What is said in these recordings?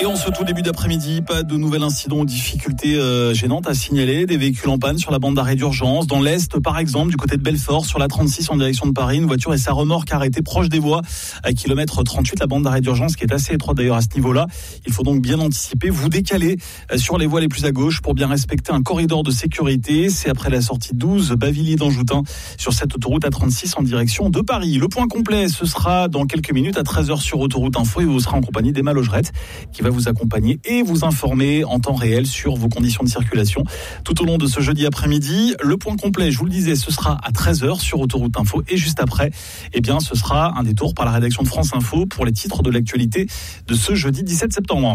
Et en ce tout début d'après-midi, pas de nouvel incident ou difficultés gênantes à signaler. Des véhicules en panne sur la bande d'arrêt d'urgence. Dans l'Est, par exemple, du côté de Belfort, sur la 36 en direction de Paris, une voiture et sa remorque arrêtées proche des voies à kilomètre 38. La bande d'arrêt d'urgence qui est assez étroite d'ailleurs à ce niveau-là. Il faut donc bien anticiper, vous décaler sur les voies les plus à gauche pour bien respecter un corridor de sécurité. C'est après la sortie 12 Bavilliers d'Anjoutin sur cette autoroute A36 en direction de Paris. Le point complet, ce sera dans quelques minutes à 13h sur Autoroute Info et vous serez en compagnie d'Emma Logerette qui va vous accompagner et vous informer en temps réel sur vos conditions de circulation tout au long de ce jeudi après-midi. Le point complet, je vous le disais, ce sera à 13h sur Autoroute Info et juste après, eh bien, ce sera un détour par la rédaction de France Info pour les titres de l'actualité de ce jeudi 17 septembre.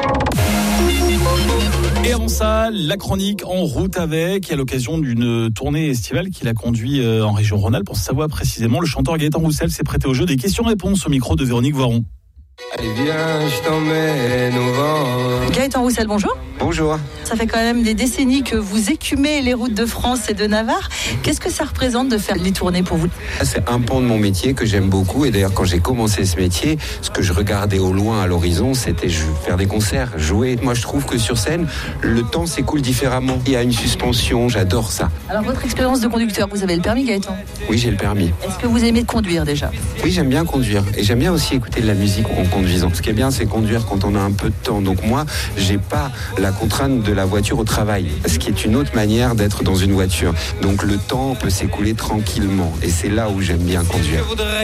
Et avant ça, la chronique En route avec, à l'occasion d'une tournée estivale qu'il a conduit en région Rhône-Alpes. Pour savoir précisément, le chanteur Gaëtan Roussel s'est prêté au jeu des questions-réponses au micro de Véronique Voiron. Allez viens, je t'emmène au vent. Gaëtan Roussel, bonjour. Bonjour. Ça fait quand même des décennies que vous écumez les routes de France et de Navarre. Qu'est-ce que ça représente de faire les tournées pour vous ? C'est un pan de mon métier que j'aime beaucoup. Et d'ailleurs, quand j'ai commencé ce métier, ce que je regardais au loin, à l'horizon, c'était faire des concerts, jouer. Moi, je trouve que sur scène, le temps s'écoule différemment. Il y a une suspension, j'adore ça. Alors, votre expérience de conducteur, vous avez le permis, Gaëtan ? Oui, j'ai le permis. Est-ce que vous aimez conduire déjà ? Oui, j'aime bien conduire. Et j'aime bien aussi écouter de la musique en conduisant. Ce qui est bien, c'est conduire quand on a un peu de temps. Donc moi, j'ai pas la contrainte de la voiture au travail, ce qui est une autre manière d'être dans une voiture. Donc le temps peut s'écouler tranquillement. Et c'est là où j'aime bien conduire.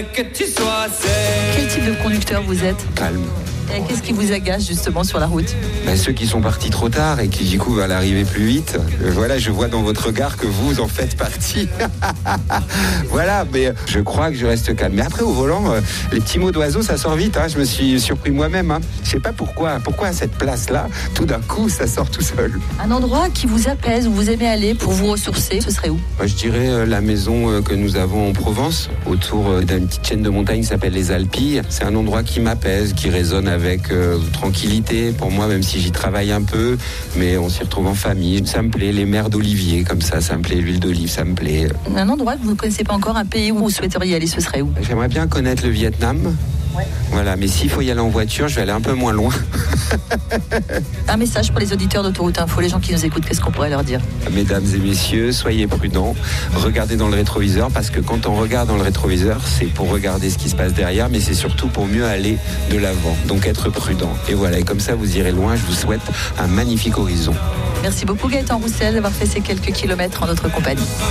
Quel type de conducteur vous êtes ? Calme. Et qu'est-ce qui vous agace justement sur la route ? Ceux qui sont partis trop tard et qui du coup veulent arriver plus vite. Voilà, je vois dans votre regard que vous en faites partie. Voilà, mais je crois que je reste calme. Mais après au volant, les petits mots d'oiseau, ça sort vite. Je me suis surpris moi-même. Je sais pas pourquoi à cette place-là, tout d'un coup, ça sort tout seul. Un endroit qui vous apaise, où vous aimez aller pour vous ressourcer, ce serait où ? Je dirais la maison que nous avons en Provence, autour d'une petite chaîne de montagnes qui s'appelle les Alpilles. C'est un endroit qui m'apaise, qui résonne avec tranquillité pour moi, même si j'y travaille un peu, mais on s'y retrouve en famille. Ça me plaît, les mers d'olivier comme ça me plaît, l'huile d'olive, ça me plaît. Un endroit que vous ne connaissez pas encore, un pays où vous souhaiteriez aller, ce serait où ? J'aimerais bien connaître le Vietnam. Ouais. Voilà, mais s'il faut y aller en voiture, je vais aller un peu moins loin. Un message pour les auditeurs d'Autoroute Info, les gens qui nous écoutent, qu'est-ce qu'on pourrait leur dire ? Mesdames et messieurs, soyez prudents, regardez dans le rétroviseur, parce que quand on regarde dans le rétroviseur, c'est pour regarder ce qui se passe derrière, mais c'est surtout pour mieux aller de l'avant, donc être prudent. Et voilà, et comme ça vous irez loin, je vous souhaite un magnifique horizon. Merci beaucoup Gaëtan Roussel d'avoir fait ces quelques kilomètres en notre compagnie.